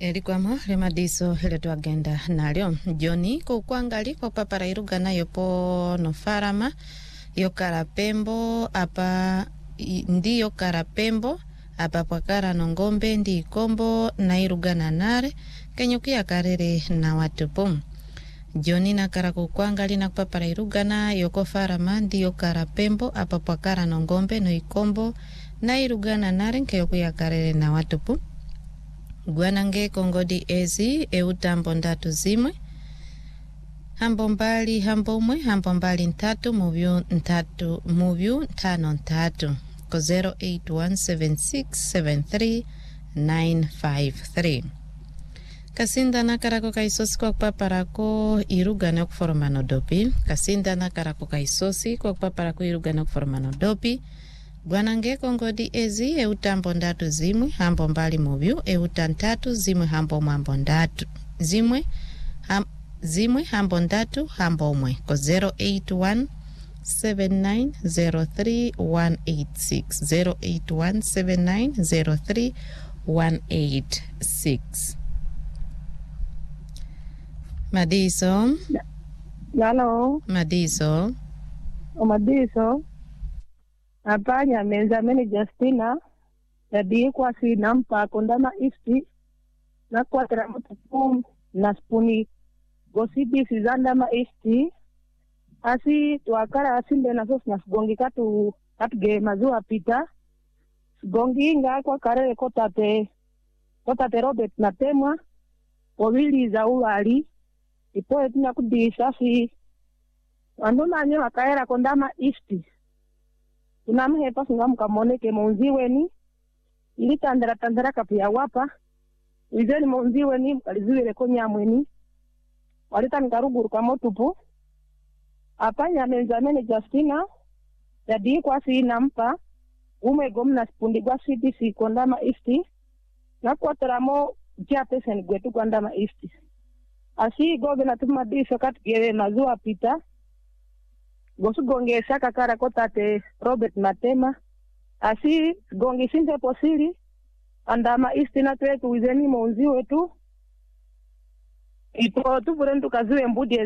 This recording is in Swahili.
Elikwamo remadiso heletu agenda nalyo Joni kukwangali kwa papara irugana yopo nofarama yokarapembo apa ndiyo karapembo apa pakara nongombe ndi ikombo na irugana nare kenyukia karere na watupo Joni na kara kukwangali na papara irugana yoko farama ndiyo karapembo apa pakara nongombe no ikombo na irugana nare kenyukia karere na watupo Gwanange kongodi ezi eutambo ndatu zimwe hambo mbali ntatu muvyu ntano ntatu ko 0817673953 Kasinda na karako kaisosi kwa paparako irugana kuformano dopi Kasinda na karako kaisosi kwa paparako irugana kuformano dopi Gwanange kongodi ezi eutambo ndatu zimwe hambo mbali muvyu eutantatu zimwe hambo mwambo ndatu zimwe hambo ndatu hambo mwe ko 0817903186 0817903186 Madiso Hello Madiso Madiso Apanya menza meni Justina Yadi kwa si nampa kondama isti na kwa teramutu pum na spuni gosipi sizanda ma isti asi tuakara asinde na sos na sgongi katu ge mazua pita sgongi nga kwa karele kotate Robert na temwa wawili za uwali ipoe tina kudisha si anduna nye wakaera kondama isti Tunamhepa singamuka moneke monziweni ili tandara kapia wapa Wizeni monziweni mkaliziwele konyamweni walita nkaruguru kamotupu Apanya menzamene Justina Yadi kwa si nampa gomna spundi kwa CTC kondama isti na kwa teramo jia pesen gwetu kondama isti Asi gobe na tumadisho katugewe mazua pita Gosu gonge saka kara kotate Robert Matema asi gonge sinte posili andama istina twetu wizeni monzi wetu ipo tupurentu kaziwe mbudi